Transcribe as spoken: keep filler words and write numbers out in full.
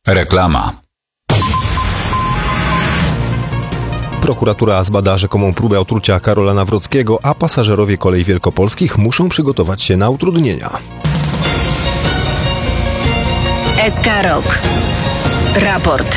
Reklama. Prokuratura zbada rzekomą próbę otrucia Karola Nawrockiego, a pasażerowie Kolei Wielkopolskich muszą przygotować się na utrudnienia. S K Rok. Raport.